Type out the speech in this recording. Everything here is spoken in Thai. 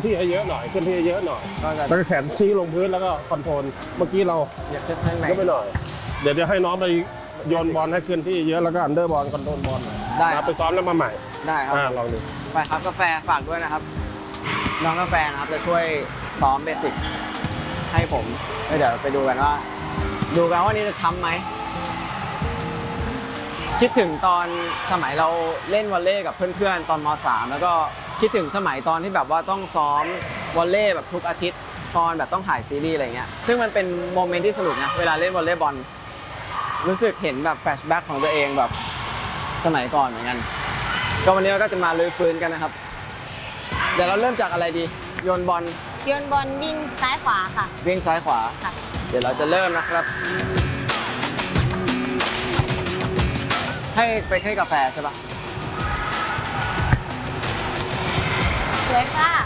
ที่ให้เยอะหน่อยขึ้นที่ให้เยอะหน่อยก็จะแล้วก็แขนชี้ลงพื้นแล้วก็คอนโทรลเมื่อกี้เราอยากจะข้างในยกไปหน่อยเดี๋ยวให้น้องไปโยนบอลให้ขึ้นที่เยอะแล้วก็อันเดอร์บอลคอนโทรลบอลได้ครับไปซ้อมแล้วมาใหม่ได้ครับลองดูไปครับกาแฟฝากด้วยนะครับ น้องกาแฟนะครับจะช่วยซ้อมเบสิกให้ผมเดี๋ยวไปดูกันว่านี่จะช้ำไหมคิดถึงตอนสมัยเราเล่นวอลเลย์กับเพื่อนๆตอนม.3 แล้วก็คิดถึงสมัยตอนที่แบบว่าต้องซ้อมวอลเลย์แบบทุกอาทิตย์ตอนแบบต้องถ่ายซีรีส์อะไรเงี้ยซึ่งมันเป็นโมเมนต์ที่สนุกนะเวลาเล่นวอลเลย์บอลรู้สึกเห็นแบบแฟลชแบ็กของตัวเองแบบสมัยก่อนเหมือนกันก็วันนี้เราก็จะมาลื้อฟื้นกันนะครับเดี๋ยวเราเริ่มจากอะไรดีโยนบอลโยนบอลวิ่งซ้ายขวาค่ะวิ่งซ้ายขวาค่ะเดี๋ยวเราจะเริ่มนะครับให้กาแฟใช่ปะสวยค่ะ